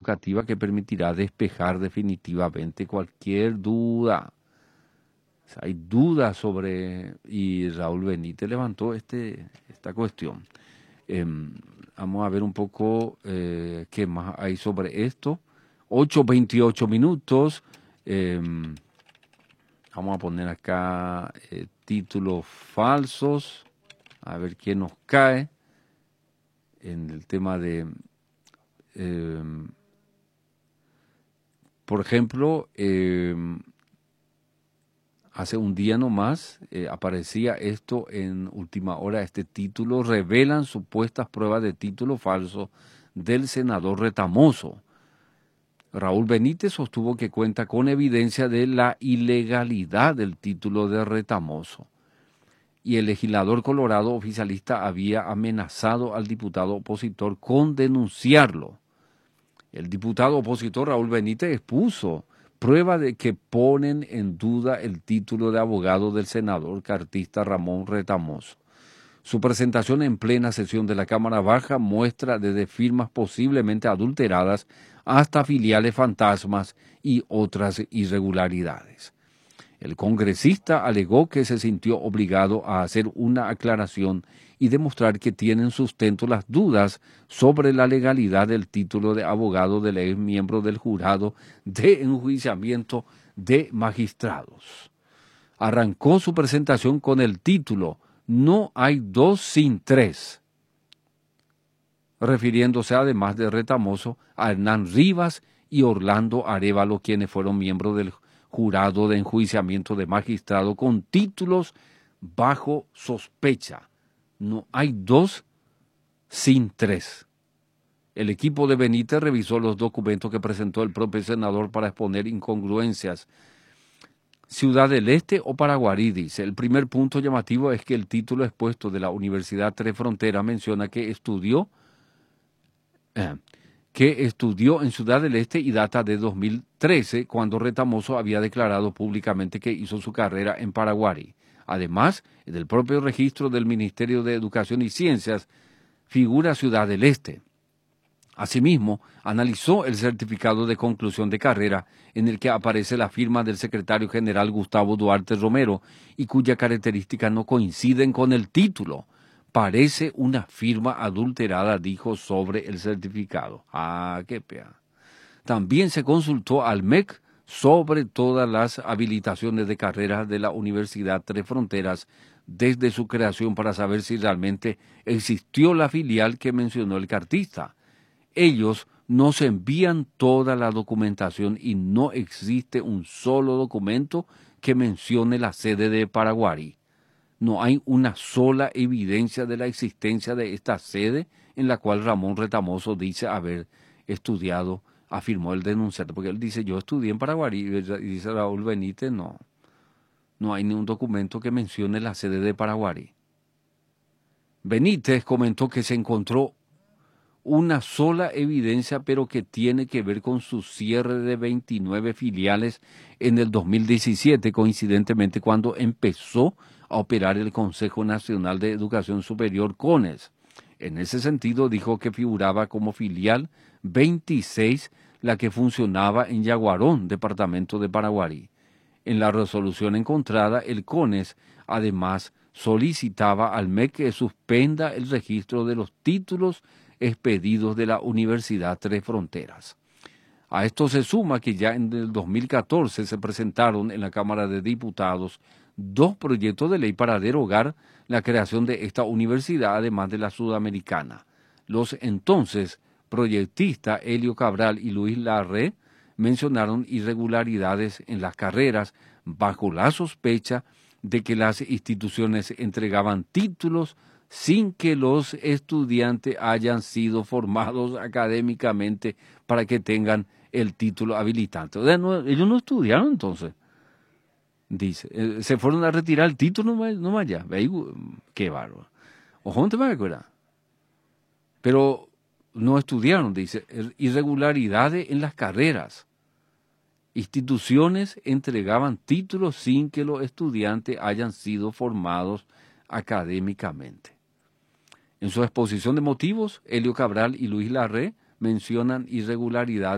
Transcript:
educativa que permitirá despejar definitivamente cualquier duda. O sea, hay dudas sobre, y Raúl Benítez levantó esta cuestión. Vamos a ver un poco qué más hay sobre esto. 8:28 minutos. Vamos a poner acá títulos falsos. A ver quién nos cae en el tema de... por ejemplo, hace un día nomás aparecía esto en Última Hora, este título: revelan supuestas pruebas de título falso del senador Retamoso. Raúl Benítez sostuvo que cuenta con evidencia de la ilegalidad del título de Retamoso. Y el legislador colorado oficialista había amenazado al diputado opositor con denunciarlo. El diputado opositor Raúl Benítez expuso prueba de que ponen en duda el título de abogado del senador cartista Ramón Retamoso. Su presentación en plena sesión de la Cámara Baja muestra desde firmas posiblemente adulteradas hasta filiales fantasmas y otras irregularidades. El congresista alegó que se sintió obligado a hacer una aclaración y demostrar que tienen sustento las dudas sobre la legalidad del título de abogado del ex miembro del jurado de enjuiciamiento de magistrados. Arrancó su presentación con el título "No hay dos sin tres", refiriéndose además de Retamoso a Hernán Rivas y Orlando Arévalo, quienes fueron miembros del jurado de enjuiciamiento de magistrado con títulos bajo sospecha. No hay dos sin tres. El equipo de Benítez revisó los documentos que presentó el propio senador para exponer incongruencias. Ciudad del Este o Paraguarí, dice. El primer punto llamativo es que el título expuesto de la Universidad Tres Fronteras menciona que estudió en Ciudad del Este y data de 2013, cuando Retamoso había declarado públicamente que hizo su carrera en Paraguarí. Además, en el propio registro del Ministerio de Educación y Ciencias figura Ciudad del Este. Asimismo, analizó el certificado de conclusión de carrera en el que aparece la firma del secretario general Gustavo Duarte Romero y cuya característica no coinciden con el título. Parece una firma adulterada, dijo sobre el certificado. ¡Ah, qué pea! También se consultó al MEC sobre todas las habilitaciones de carreras de la Universidad Tres Fronteras desde su creación para saber si realmente existió la filial que mencionó el cartista. Ellos nos envían toda la documentación y no existe un solo documento que mencione la sede de Paraguarí. No hay una sola evidencia de la existencia de esta sede en la cual Ramón Retamoso dice haber estudiado, afirmó el denunciante, porque él dice: yo estudié en Paraguarí, y dice Raúl Benítez: no hay ningún documento que mencione la sede de Paraguarí. Benítez comentó que se encontró una sola evidencia, pero que tiene que ver con su cierre de 29 filiales en el 2017, coincidentemente cuando empezó a operar el Consejo Nacional de Educación Superior, CONES. En ese sentido, dijo que figuraba como filial 26 la que funcionaba en Yaguarón, departamento de Paraguarí. En la resolución encontrada, el CONES además solicitaba al MEC que suspenda el registro de los títulos expedidos de la Universidad Tres Fronteras. A esto se suma que ya en el 2014 se presentaron en la Cámara de Diputados 2 proyectos de ley para derogar la creación de esta universidad, además de la sudamericana. Los entonces proyectistas Helio Cabral y Luis Larré mencionaron irregularidades en las carreras bajo la sospecha de que las instituciones entregaban títulos sin que los estudiantes hayan sido formados académicamente para que tengan el título habilitante. O sea, ellos no estudiaron entonces. Dice, se fueron a retirar el título nomás ya. Qué bárbaro. Ojo, no te me acuerdas. Pero no estudiaron, dice. Irregularidades en las carreras. Instituciones entregaban títulos sin que los estudiantes hayan sido formados académicamente. En su exposición de motivos, Helio Cabral y Luis Larré mencionan irregularidades